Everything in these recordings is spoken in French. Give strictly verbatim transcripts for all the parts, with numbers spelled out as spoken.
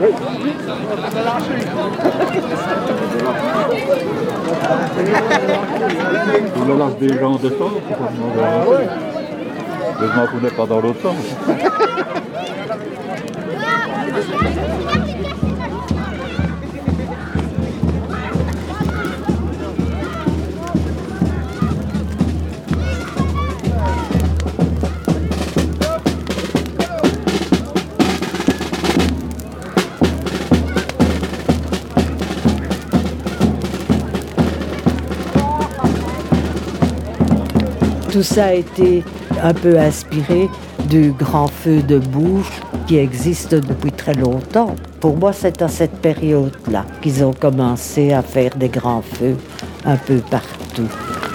On le lâche des gens de temps, c'est pas demander. Heureusement qu'on n'est pas dans l'autre sens. Tout ça a été un peu inspiré du grand feu de bouche qui existe depuis très longtemps. Pour moi, c'est à cette période-là qu'ils ont commencé à faire des grands feux un peu partout.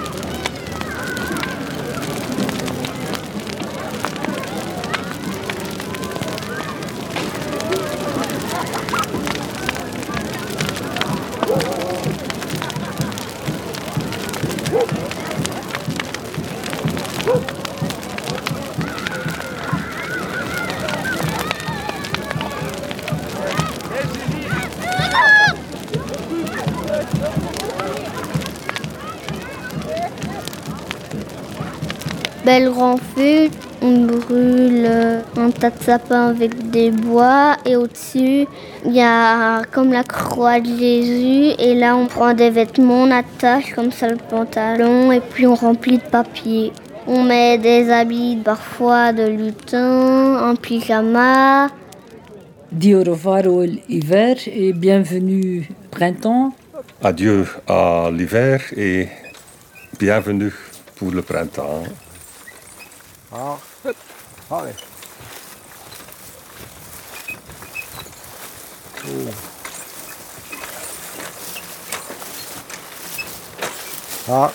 Ben, le grand feu, on brûle un tas de sapins avec des bois et au-dessus, il y a comme la croix de Jésus et là on prend des vêtements, on attache comme ça le pantalon et puis on remplit de papier. On met des habits parfois de lutin, un pyjama. Dis au revoir à l'hiver et bienvenue printemps. Adieu à l'hiver et bienvenue pour le printemps. Ah, allez. Oh. Ah.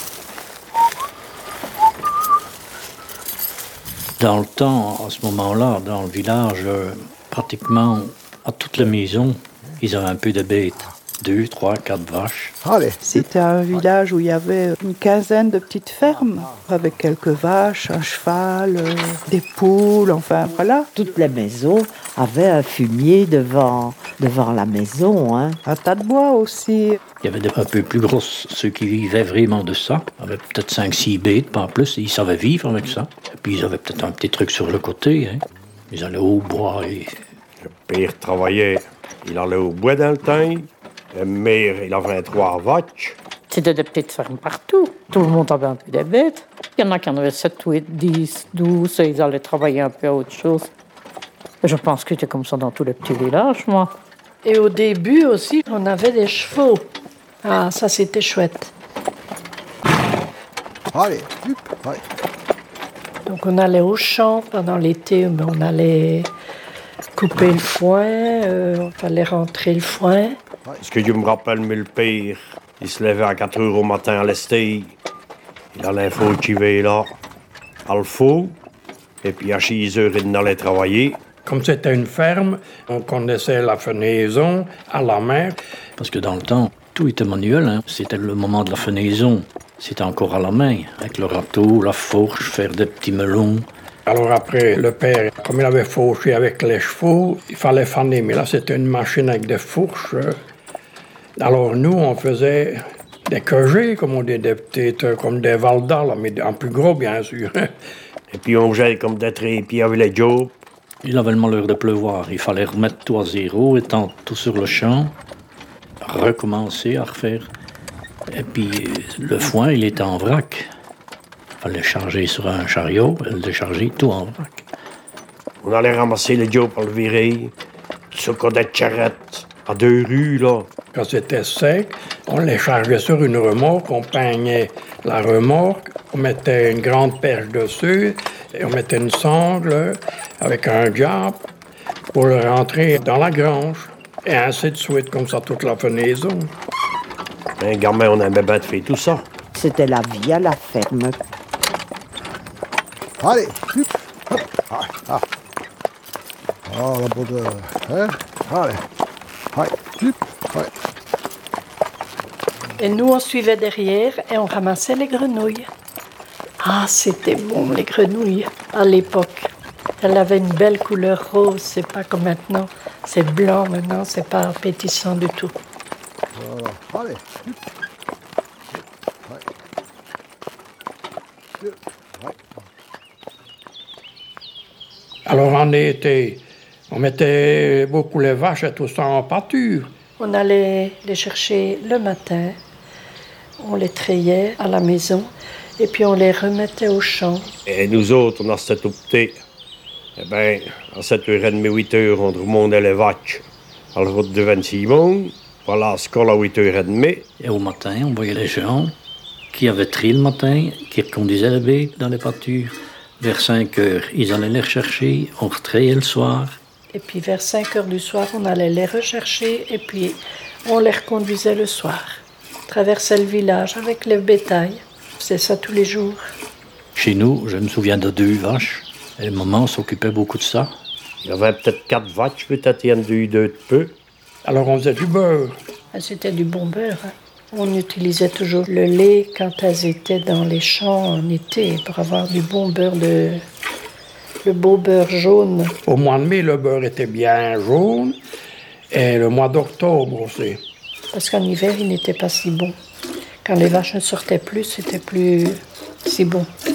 Dans le temps, à ce moment-là, dans le village, euh, pratiquement à toutes les maisons, ils avaient un peu de bêtes. Deux, trois, quatre vaches. Allez. C'était un village où il y avait une quinzaine de petites fermes, avec quelques vaches, un cheval, euh, des poules, enfin voilà. Toutes les maisons avaient un fumier devant, devant la maison. Hein. Un tas de bois aussi. Il y avait des un peu plus grosses, ceux qui vivaient vraiment de ça, avaient peut-être cinq, six bêtes, pas en plus, et ils savaient vivre avec ça. Et puis ils avaient peut-être un petit truc sur le côté. Hein. Ils allaient au bois. Et... Le père travaillait, il allait au bois dans le temps. Le maire, il avait trois vaches. C'était des petites fermes partout. Tout le monde avait un peu des bêtes. Il y en a qui en avaient sept, huit, dix, douze, et ils allaient travailler un peu à autre chose. Je pense que c'était comme ça dans tous les petits villages, moi. Et au début aussi, on avait des chevaux. Ah, ça, c'était chouette. Allez, allez. Donc, on allait au champ pendant l'été, mais on allait couper le foin, euh, il fallait rentrer le foin. Ce que je me rappelle, mais le père, il se levait à quatre heures au matin à l'Estée. Il allait fauchiver là, à le faux. Et puis à six heures, il allait travailler. Comme c'était une ferme, on connaissait la fenaison à la main. Parce que dans le temps, tout était manuel. Hein. C'était le moment de la fenaison. C'était encore à la main, avec le râteau, la fourche, faire des petits melons. Alors après, le père, comme il avait fauché avec les chevaux, il fallait faner. Mais là, c'était une machine avec des fourches. Alors nous, on faisait des queugés, comme on dit, des petites, comme des valdas, là, mais en plus gros, bien sûr. Et puis on faisait comme des trépieds avec les jobs. Il avait le malheur de pleuvoir. Il fallait remettre tout à zéro, étant tout sur le champ, recommencer à refaire. Et puis le foin, il était en vrac. Il fallait charger sur un chariot, et le décharger tout en vrac. On allait ramasser les jobs pour le virer, sur des charrettes, à deux rues, là. Quand c'était sec, on les chargeait sur une remorque, on peignait la remorque, on mettait une grande perche dessus, et on mettait une sangle avec un diable pour le rentrer dans la grange. Et ainsi de suite, comme ça, toute la fenaison. Un gamin, on aimait bien de faire tout ça. C'était la vie à la ferme. Allez, hop, ah, ah. Ah, la bonne, hein? Allez, allez, allez. Et nous, on suivait derrière et on ramassait les grenouilles. Ah, c'était bon, les grenouilles, à l'époque. Elles avaient une belle couleur rose, c'est pas comme maintenant. C'est blanc maintenant, c'est pas appétissant du tout. Voilà, allez. Alors en été, on mettait beaucoup les vaches et tout ça en pâture. On allait les chercher le matin, on les trayait à la maison et puis on les remettait au champ. Et nous autres, on a cette opté. Eh bien, à sept heures trente, huit heures, on remontait les vaches à la route de Vingt-Simon, voilà, à l'école à huit heures trente. Et au matin, on voyait les gens qui avaient tri le matin, qui reconduisaient les baies dans les pâtures. Vers cinq heures, ils allaient les rechercher, on retrayait le soir. Et puis vers cinq heures du soir, on allait les rechercher et puis on les reconduisait le soir. On traversait le village avec le bétail. C'est ça tous les jours. Chez nous, je me souviens de deux vaches. Et maman s'occupait beaucoup de ça. Il y avait peut-être quatre vaches, peut-être il y en a eu deux de peu. Alors on faisait du beurre. C'était du bon beurre. Hein. On utilisait toujours le lait quand elles étaient dans les champs en été pour avoir du bon beurre, de... le beau beurre jaune. Au mois de mai, le beurre était bien jaune. Et le mois d'octobre aussi. Parce qu'en hiver, il n'était pas si bon. Quand les vaches ne sortaient plus, c'était plus si bon.